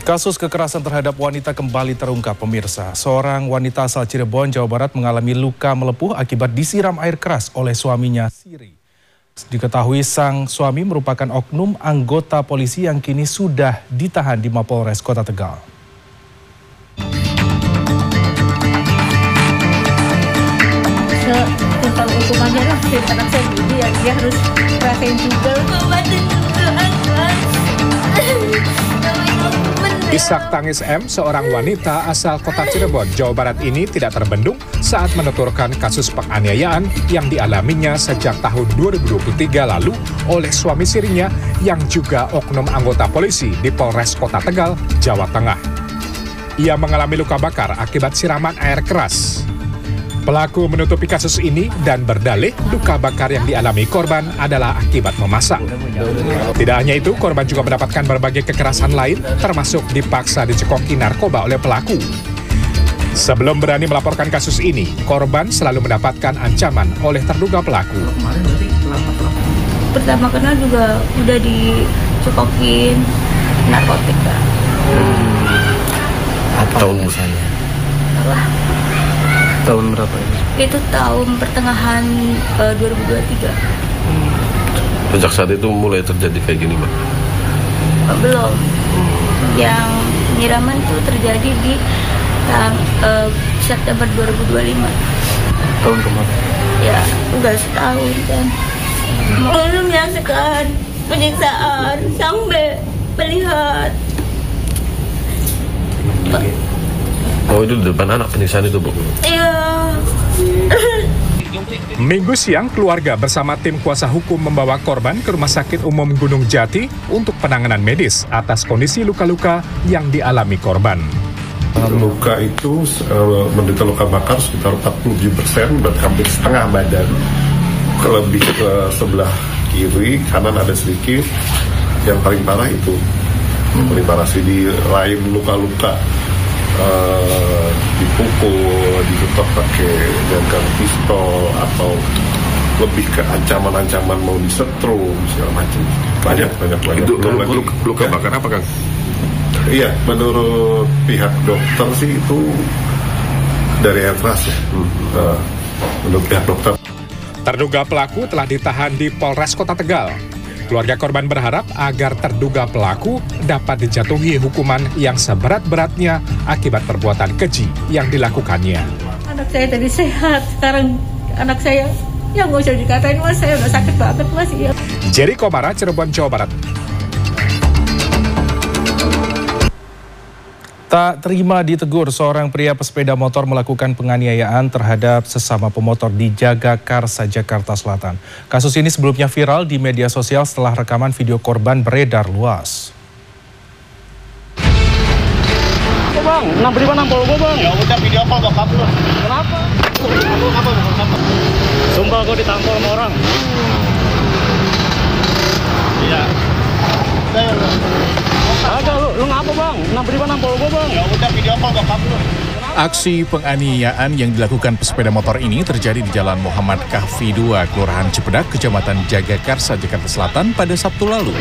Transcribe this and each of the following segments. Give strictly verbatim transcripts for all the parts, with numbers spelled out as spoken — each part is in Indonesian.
Kasus kekerasan terhadap wanita kembali terungkap, pemirsa. Seorang wanita asal Cirebon, Jawa Barat mengalami luka melepuh akibat disiram air keras oleh suaminya, Siri. Diketahui sang suami merupakan oknum anggota polisi yang kini sudah ditahan di Mapolres Kota Tegal. Setimpal hukumannya lah, anak saya dia, dia harus rasain juga. Isak tangis M, seorang wanita asal kota Cirebon, Jawa Barat ini tidak terbendung saat menuturkan kasus penganiayaan yang dialaminya sejak tahun dua ribu dua puluh tiga lalu oleh suami sirinya yang juga oknum anggota polisi di Polres Kota Tegal, Jawa Tengah. Ia mengalami luka bakar akibat siraman air keras. Pelaku menutupi kasus ini dan berdalih luka bakar yang dialami korban adalah akibat memasak. Tidak hanya itu, korban juga mendapatkan berbagai kekerasan lain, termasuk dipaksa dicekoki narkoba oleh pelaku. Sebelum berani melaporkan kasus ini, korban selalu mendapatkan ancaman oleh terduga pelaku. Pertama kenal juga udah dicekokin narkotika. Hmm. Tahun misalnya? Wah. Tahun berapa ini? Itu tahun pertengahan uh, dua ribu dua puluh tiga. Hmm. Sejak saat itu mulai terjadi kayak gini, Mbak? Uh, belum. Yang penyiraman itu terjadi di tang uh, September dua ribu dua puluh lima. Tahun kemarin? Ya, udah setahun kan. Belum menyaksikan penyiksaan sampai melihat. Oh, itu di depan anak penyiksaan itu, Bu? Iya. Minggu siang, keluarga bersama tim kuasa hukum membawa korban ke Rumah Sakit Umum Gunung Jati untuk penanganan medis atas kondisi luka-luka yang dialami korban. Luka itu uh, menderita luka bakar sekitar empat puluh tujuh persen, berarti hampir setengah badan. Lebih ke sebelah kiri, kanan ada sedikit. Yang paling parah itu, yang paling parah sih di lain luka-luka. Uh, dipukul, ditutup pakai gagang pistol atau lebih ke ancaman-ancaman mau disetrum segala macam. Banyak banyak banyak. Itu luka, luka, luka bakar apa, Kang? Iya, menurut pihak dokter sih itu dari air keras ya. Hmm. Uh, menurut pihak dokter. Terduga pelaku telah ditahan di Polres Kota Tegal. Keluarga korban berharap agar terduga pelaku dapat dijatuhi hukuman yang seberat-beratnya akibat perbuatan keji yang dilakukannya. Anak saya tadi sehat, sekarang anak saya ya nggak usah dikatain, Mas, saya udah sakit banget, Mas. Ya. Jerry Komara, Cirebon, Jawa Barat. Tak terima ditegur, seorang pria pesepeda motor melakukan penganiayaan terhadap sesama pemotor di Jagakarsa, Jakarta Selatan. Kasus ini sebelumnya viral di media sosial setelah rekaman video korban beredar luas. Oh bang, enam ribu enam puluh bang. Ya udah video call bokap lu. Kenapa? Aku apa bokap? Sumpah gue ditampol sama orang. Iya. Saya Agak lu, lu ngapa bang? enam ribu enam puluh bang. Ya udah video call bokap lu. Aksi penganiayaan yang dilakukan pesepeda motor ini terjadi di Jalan Muhammad Kahfi dua, Kelurahan Cipedak, Kecamatan Jagakarsa, Jakarta Selatan pada Sabtu lalu.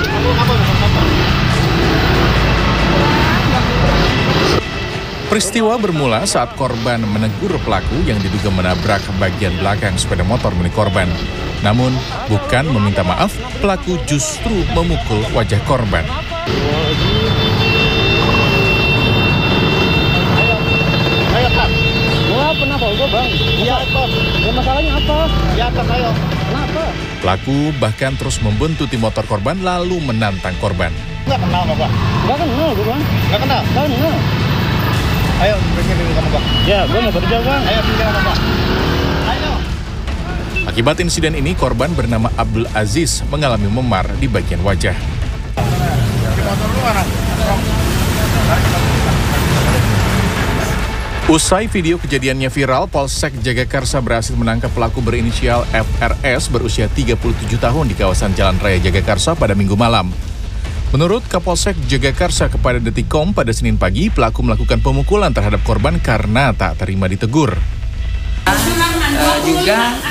Peristiwa bermula saat korban menegur pelaku yang diduga menabrak bagian belakang sepeda motor milik korban. Namun, bukan meminta maaf, pelaku justru memukul wajah korban. Ayo, Pak. Gua kenapa gua bang? Iya, Pak. Ya masalahnya apa? Ya, atas ayo. Kenapa? Pelaku bahkan terus membuntuti motor korban lalu menantang korban. Enggak kenal, Bapak. Gak kenal gua bang. Enggak kenal. Gak kenal. Ayo, pergi dulu kamu, Pak. Ya, gua mau kerja bang. Ayo, pergi sama Bapak. Ayo. Akibat insiden ini, korban bernama Abdul Aziz mengalami memar di bagian wajah. Usai video kejadiannya viral, Polsek Jagakarsa berhasil menangkap pelaku berinisial F R S berusia tiga puluh tujuh tahun di kawasan Jalan Raya Jagakarsa pada Minggu malam. Menurut Kapolsek Jagakarsa kepada Detikkom pada Senin pagi, pelaku melakukan pemukulan terhadap korban karena tak terima ditegur. Uh, juga